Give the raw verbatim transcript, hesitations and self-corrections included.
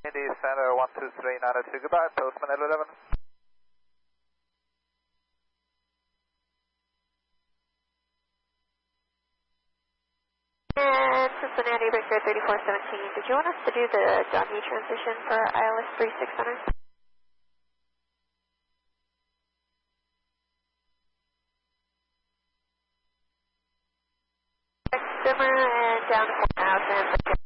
Indy Center one two three nine two, goodbye, Postman L eleven. And Cincinnati Victor thirty-four seventeen, did you want us to do the dummy transition for I L S thirty-six hundred? Simmer and down to four thousand.